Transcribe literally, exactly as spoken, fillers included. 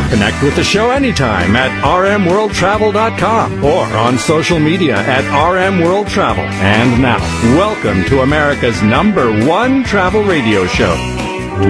Connect with the show anytime at r m world travel dot com or on social media at R M World Travel. And now, welcome to America's number one travel radio show,